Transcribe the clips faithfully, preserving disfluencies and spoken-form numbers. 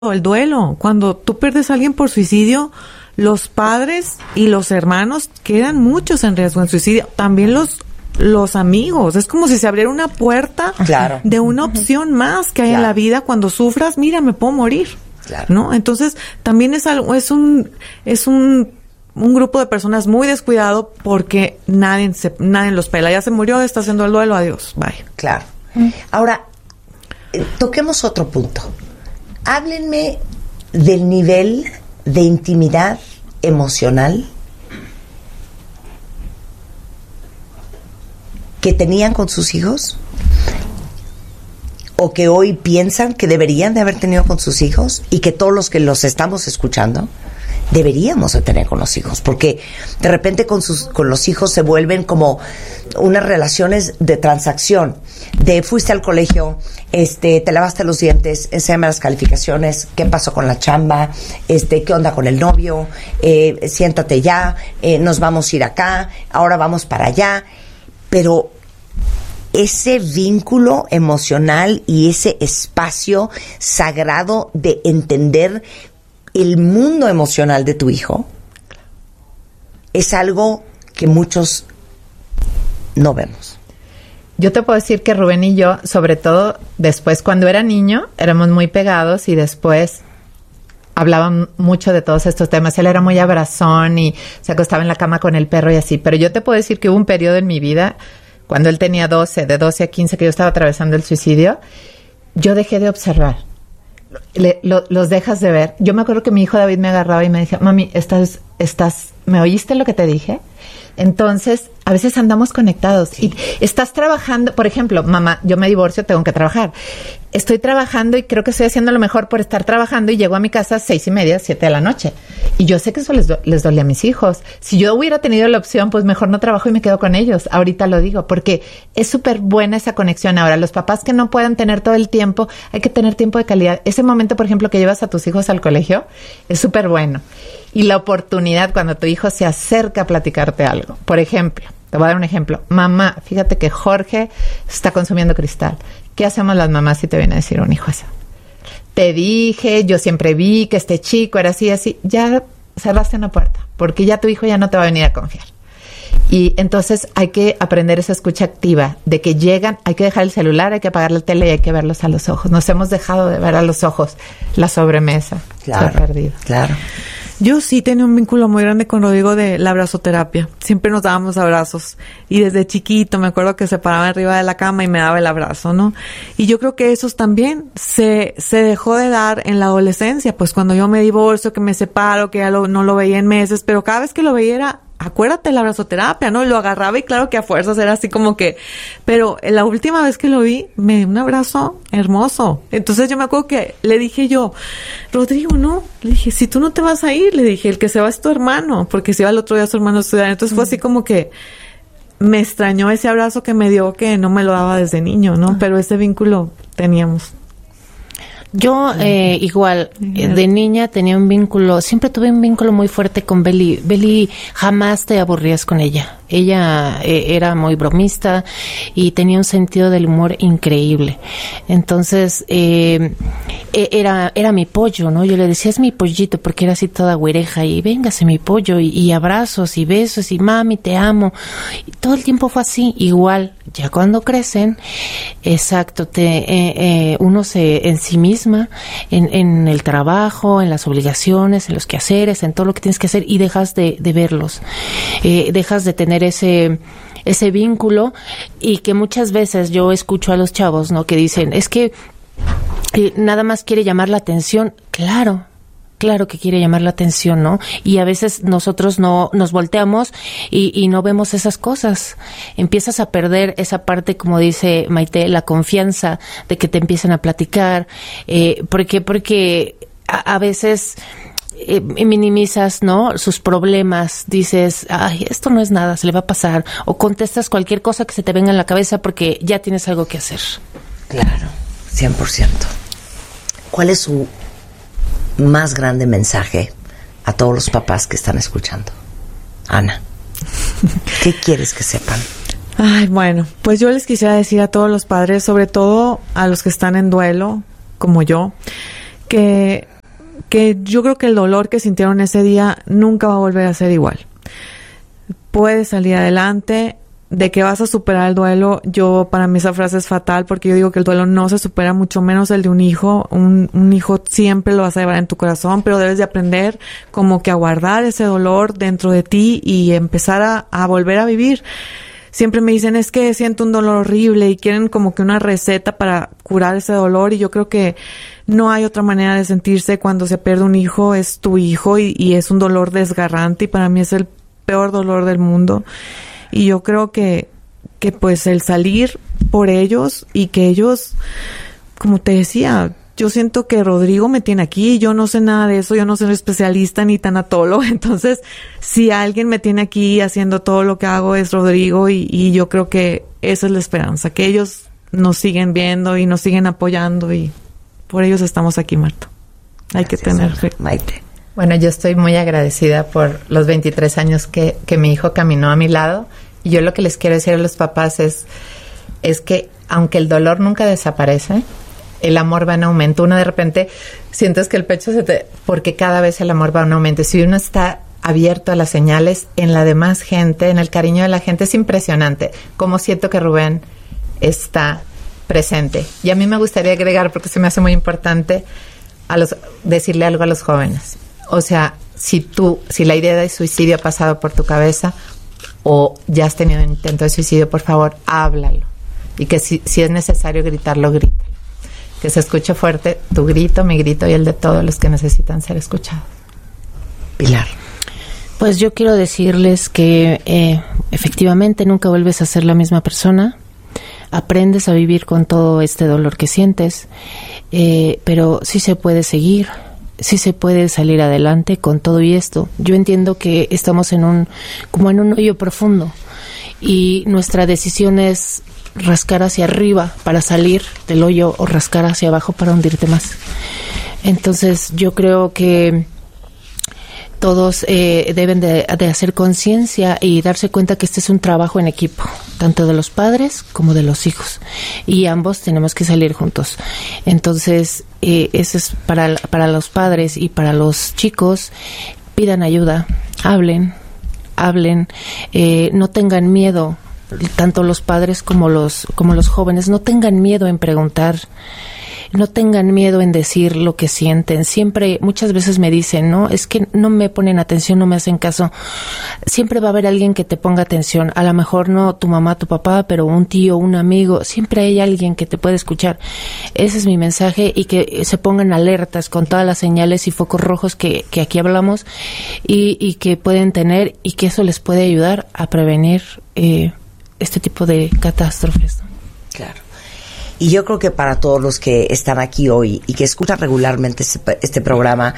el duelo. Cuando tú pierdes a alguien por suicidio, los padres y los hermanos quedan muchos en riesgo en suicidio. También los los amigos. Es como si se abriera una puerta claro. de una opción más que hay claro. en la vida. Cuando sufras, mira, me puedo morir. Claro. ¿No? Entonces, también es algo, es un, es un, un grupo de personas muy descuidado porque nadie se, nadie los pela. Ya se murió, está haciendo el duelo, adiós, bye. Claro. Ahora, eh, toquemos otro punto. Háblenme del nivel de intimidad emocional que tenían con sus hijos o que hoy piensan que deberían de haber tenido con sus hijos y que todos los que los estamos escuchando deberíamos de tener con los hijos, porque de repente con sus con los hijos se vuelven como unas relaciones de transacción, de fuiste al colegio, este, te lavaste los dientes, enséñame las calificaciones, qué pasó con la chamba, este, qué onda con el novio, eh, siéntate ya, eh, nos vamos a ir acá, ahora vamos para allá, pero ese vínculo emocional y ese espacio sagrado de entender el mundo emocional de tu hijo es algo que muchos no vemos. Yo te puedo decir que Rubén y yo, sobre todo después, cuando era niño, éramos muy pegados y después hablaban mucho de todos estos temas. Él era muy abrazón y se acostaba en la cama con el perro y así. Pero yo te puedo decir que hubo un periodo en mi vida, cuando él tenía doce, de doce a quince, que yo estaba atravesando el suicidio, yo dejé de observar. Le, lo, los dejas de ver. Yo me acuerdo que mi hijo David me agarraba y me decía, mami, estás, estás, ¿me oíste lo que te dije? Entonces, a veces andamos conectados sí. y estás trabajando, por ejemplo, mamá, yo me divorcio, tengo que trabajar. Estoy trabajando y creo que estoy haciendo lo mejor por estar trabajando y llego a mi casa a seis y media, siete de la noche. Y yo sé que eso les, do, les duele a mis hijos. Si yo hubiera tenido la opción, pues mejor no trabajo y me quedo con ellos. Ahorita lo digo, porque es súper buena esa conexión. Ahora, los papás que no puedan tener todo el tiempo, hay que tener tiempo de calidad. Ese momento, por ejemplo, que llevas a tus hijos al colegio, es súper bueno. Y la oportunidad cuando tu hijo se acerca a platicarte algo. Por ejemplo, te voy a dar un ejemplo. Mamá, fíjate que Jorge está consumiendo cristal. ¿Qué hacemos las mamás si te viene a decir un hijo eso? Te dije, yo siempre vi que este chico era así, así. Ya cerraste una puerta, porque ya tu hijo ya no te va a venir a confiar. Y entonces hay que aprender esa escucha activa, de que llegan, hay que dejar el celular, hay que apagar la tele y hay que verlos a los ojos. Nos hemos dejado de ver a los ojos la sobremesa. Claro, se ha perdido. Claro. Yo sí tenía un vínculo muy grande con Rodrigo de la abrazoterapia. Siempre nos dábamos abrazos. Y desde chiquito me acuerdo que se paraba arriba de la cama y me daba el abrazo, ¿no? Y yo creo que eso también se, se dejó de dar en la adolescencia. Pues cuando yo me divorcio, que me separo, que ya lo, no lo veía en meses, pero cada vez que lo veía era, acuérdate la abrazoterapia, ¿no? Y lo agarraba y claro que a fuerzas era así como que, pero la última vez que lo vi, me dio un abrazo hermoso. Entonces yo me acuerdo que le dije yo, Rodrigo, no, le dije, si tú no te vas a ir, le dije, el que se va es tu hermano, porque se iba el otro día su hermano a estudiar. Entonces fue así como que me extrañó ese abrazo que me dio, que no me lo daba desde niño, ¿no? Pero ese vínculo teníamos. Yo eh, igual, eh, de niña tenía un vínculo, siempre tuve un vínculo muy fuerte con Beli. Beli, jamás te aburrías con ella. Ella eh, era muy bromista y tenía un sentido del humor increíble. Entonces, eh, era era mi pollo, ¿no? Yo le decía, es mi pollito, porque era así toda güereja, y véngase mi pollo, y, y abrazos, y besos, y mami, te amo. Y todo el tiempo fue así, igual. Ya cuando crecen, exacto, te eh, eh, uno se en sí misma, en, en el trabajo, en las obligaciones, en los quehaceres, en todo lo que tienes que hacer, y dejas de, de verlos, eh, dejas de tener ese ese vínculo, y que muchas veces yo escucho a los chavos, ¿no? Que dicen, es que eh, nada más quiere llamar la atención. Claro. Claro que quiere llamar la atención, ¿no? Y a veces nosotros no nos volteamos y, y no vemos esas cosas. Empiezas a perder esa parte, como dice Maite, la confianza de que te empiezan a platicar. Eh, ¿Por qué? Porque a, a veces eh, minimizas, ¿no? Sus problemas. Dices, ay, esto no es nada, se le va a pasar. O contestas cualquier cosa que se te venga en la cabeza porque ya tienes algo que hacer. Claro, cien por ciento. ¿Cuál es su más grande mensaje a todos los papás que están escuchando? Ana, ¿qué quieres que sepan? Ay, bueno, pues yo les quisiera decir a todos los padres, sobre todo a los que están en duelo, como yo, que que yo creo que el dolor que sintieron ese día nunca va a volver a ser igual. Puedes salir adelante. De que vas a superar el duelo, yo, para mí esa frase es fatal, porque yo digo que el duelo no se supera, mucho menos el de un hijo. Un, un hijo siempre lo vas a llevar en tu corazón, pero debes de aprender como que a guardar ese dolor dentro de ti y empezar a, a volver a vivir. Siempre me dicen, es que siento un dolor horrible, y quieren como que una receta para curar ese dolor, y yo creo que no hay otra manera de sentirse cuando se pierde un hijo. Es tu hijo y, y es un dolor desgarrante, y para mí es el peor dolor del mundo. Y yo creo que, que pues el salir por ellos y que ellos, como te decía, yo siento que Rodrigo me tiene aquí, yo no sé nada de eso, yo no soy especialista ni tanatólogo, entonces si alguien me tiene aquí haciendo todo lo que hago es Rodrigo, y, y yo creo que esa es la esperanza, que ellos nos siguen viendo y nos siguen apoyando, y por ellos estamos aquí, Marta. Hay Gracias, que tener fe. Maite. Bueno, yo estoy muy agradecida por los veintitrés años que, que mi hijo caminó a mi lado. Y yo lo que les quiero decir a los papás es, es que aunque el dolor nunca desaparece, el amor va en aumento. Uno de repente sientes que el pecho se te... Porque cada vez el amor va en aumento. Si uno está abierto a las señales, en la demás gente, en el cariño de la gente, es impresionante. Como siento que Rubén está presente. Y a mí me gustaría agregar, porque se me hace muy importante, a los decirle algo a los jóvenes. O sea, si tú, si la idea de suicidio ha pasado por tu cabeza o ya has tenido un intento de suicidio, por favor, háblalo. Y que si, si es necesario gritarlo, grítalo. Que se escuche fuerte tu grito, mi grito y el de todos los que necesitan ser escuchados. Pilar. Pues yo quiero decirles que eh, efectivamente nunca vuelves a ser la misma persona. Aprendes a vivir con todo este dolor que sientes, eh, pero sí se puede seguir. Sí se puede salir adelante con todo y esto. Yo entiendo que estamos en un, como en un hoyo profundo, y nuestra decisión es rascar hacia arriba para salir del hoyo o rascar hacia abajo para hundirte más. Entonces yo creo que todos eh, deben de, de hacer conciencia y darse cuenta que este es un trabajo en equipo, tanto de los padres como de los hijos, y ambos tenemos que salir juntos. Entonces, eh, eso es para, para los padres y para los chicos. Pidan ayuda, hablen, hablen, eh, no tengan miedo, tanto los padres como los, como los jóvenes, no tengan miedo en preguntar. No tengan miedo en decir lo que sienten. Siempre, muchas veces me dicen, no, es que no me ponen atención, no me hacen caso. Siempre va a haber alguien que te ponga atención. A lo mejor no tu mamá, tu papá, pero un tío, un amigo. Siempre hay alguien que te puede escuchar. Ese es mi mensaje, y que se pongan alertas con todas las señales y focos rojos que, que aquí hablamos, y, y que pueden tener, y que eso les puede ayudar a prevenir eh, este tipo de catástrofes. Claro. Y yo creo que para todos los que están aquí hoy y que escuchan regularmente este, este programa,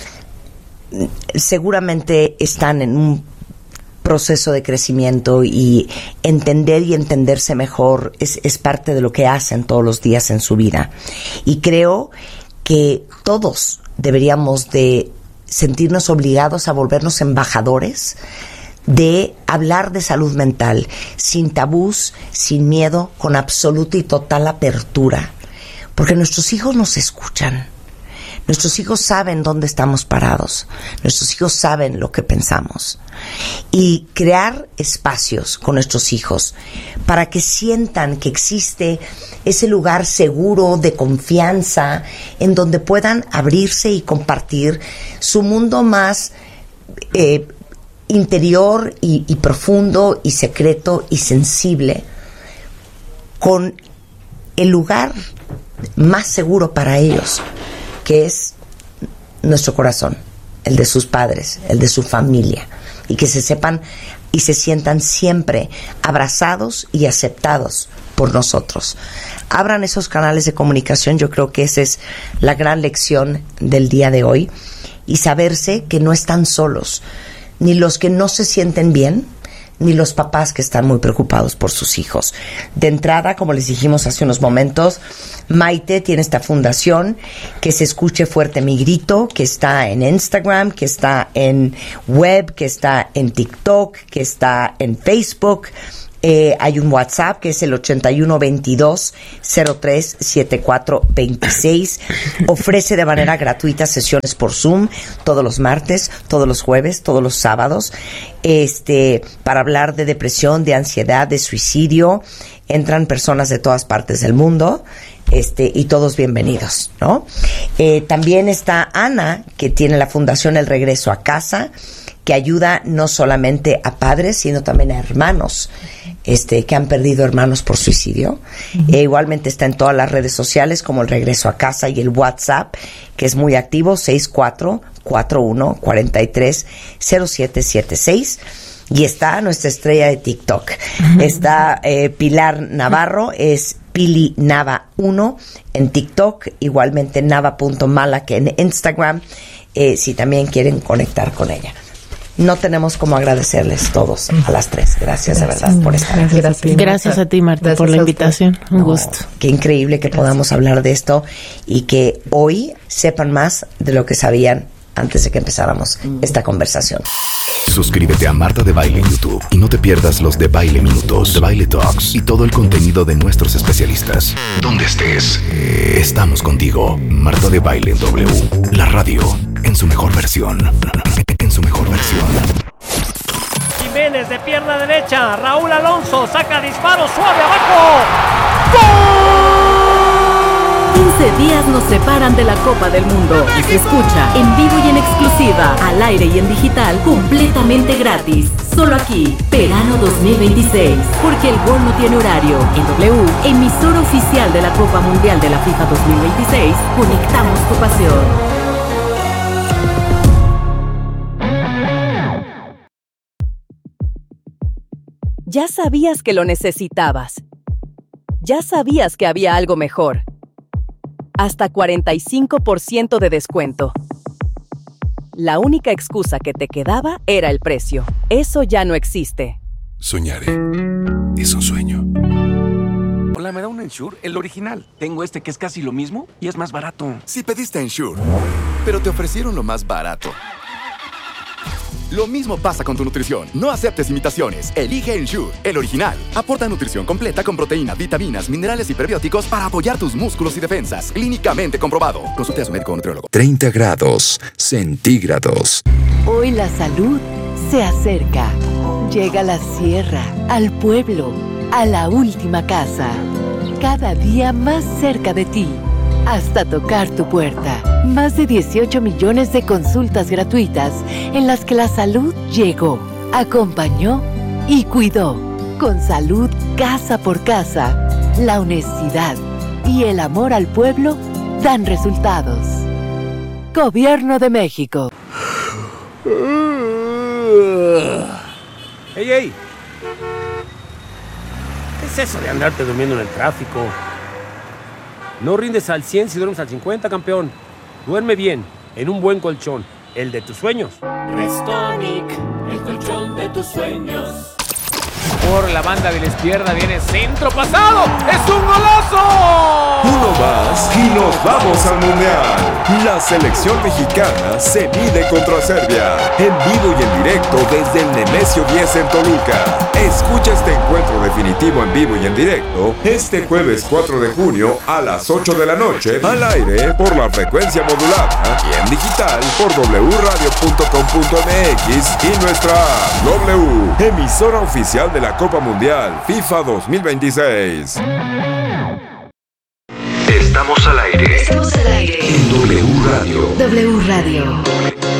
seguramente están en un proceso de crecimiento, y entender y entenderse mejor es, es parte de lo que hacen todos los días en su vida. Y creo que todos deberíamos de sentirnos obligados a volvernos embajadores de hablar de salud mental, sin tabús, sin miedo, con absoluta y total apertura, porque nuestros hijos nos escuchan, nuestros hijos saben dónde estamos parados, nuestros hijos saben lo que pensamos, y crear espacios con nuestros hijos para que sientan que existe ese lugar seguro de confianza en donde puedan abrirse y compartir su mundo más eh, interior y, y profundo y secreto y sensible, con el lugar más seguro para ellos, que es nuestro corazón, el de sus padres, el de su familia, y que se sepan y se sientan siempre abrazados y aceptados por nosotros. Abran esos canales de comunicación. Yo creo que esa es la gran lección del día de hoy, y saberse que no están solos, ni los que no se sienten bien, ni los papás que están muy preocupados por sus hijos. De entrada, como les dijimos hace unos momentos, Maite tiene esta fundación, que se escuche fuerte mi grito, que está en Instagram, que está en web, que está en TikTok, que está en Facebook, Eh, hay un WhatsApp que es el ochenta y uno veintidós cero tres setenta y cuatro veintiséis. Ofrece de manera gratuita sesiones por Zoom todos los martes, todos los jueves, todos los sábados, este, para hablar de depresión, de ansiedad, de suicidio. Entran personas de todas partes del mundo. Este, y todos bienvenidos, ¿no? Eh, también está Ana, que tiene la Fundación El Regreso a Casa, que ayuda no solamente a padres, sino también a hermanos este, que han perdido hermanos por suicidio. Uh-huh. Eh, igualmente está en todas las redes sociales, como El Regreso a Casa, y el WhatsApp, que es muy activo, seis cuatro cuatro uno cuatro tres cero siete siete seis. Y está nuestra estrella de TikTok. Uh-huh. Está eh, Pilar Navarro, es Pili Nava uno en TikTok, igualmente nava punto mala que en Instagram, eh, si también quieren conectar con ella. No tenemos como agradecerles todos a las tres. Gracias, gracias. de verdad por estar aquí. Gracias, gracias a ti, Marta, gracias por la invitación. Un no, gusto. Qué increíble que gracias. podamos hablar de esto y que hoy sepan más de lo que sabían antes de que empezáramos esta conversación. Suscríbete a Marta de Baile en YouTube y no te pierdas los de Baile Minutos, de Baile Talks y todo el contenido de nuestros especialistas. Donde estés, estamos contigo. Marta de Baile en W, la radio en su mejor versión. En su mejor versión. Jiménez de pierna derecha, Raúl Alonso saca disparo suave abajo. ¡Gol! quince días nos separan de la Copa del Mundo y se escucha en vivo y en exclusiva, al aire y en digital, completamente gratis. Solo aquí, verano dos mil veintiséis, porque el gol no tiene horario. En W, emisora oficial de la Copa Mundial de la FIFA dos mil veintiséis, conectamos tu pasión. Ya sabías que lo necesitabas. Ya sabías que había algo mejor. Hasta cuarenta y cinco por ciento de descuento. La única excusa que te quedaba era el precio. Eso ya no existe. Soñaré. Es un sueño. Hola, ¿me da un Ensure? El original. Tengo este que es casi lo mismo y es más barato. Sí pediste Ensure, pero te ofrecieron lo más barato. Lo mismo pasa con tu nutrición. No aceptes imitaciones. Elige Ensure, el original. Aporta nutrición completa con proteínas, vitaminas, minerales y prebióticos para apoyar tus músculos y defensas. Clínicamente comprobado. Consulte a su médico o nutriólogo. treinta grados centígrados. Hoy la salud se acerca. Llega a la sierra, al pueblo, a la última casa. Cada día más cerca de ti. Hasta tocar tu puerta. Más de dieciocho millones de consultas gratuitas en las que la salud llegó, acompañó y cuidó. Con salud casa por casa, la honestidad y el amor al pueblo dan resultados. Gobierno de México. ¡Ey, ey! ¿Qué es eso de andarte durmiendo en el tráfico? No rindes al cien si duermes al cincuenta, campeón. Duerme bien, en un buen colchón, el de tus sueños. Restonic, el colchón de tus sueños. Por la banda de la izquierda viene centro pasado. ¡Es un golazo! Uno más y nos vamos al Mundial. La selección mexicana se mide contra Serbia. En vivo y en directo desde el Nemesio diez en Toluca. Escucha este encuentro definitivo en vivo y en directo este jueves cuatro de junio a las ocho de la noche al aire por la frecuencia modulada y en digital por doble u radio punto com punto m x y nuestra app. W, emisora oficial de la Copa Mundial FIFA dos mil veintiséis. Estamos al aire. Estamos al aire. En W Radio. W Radio.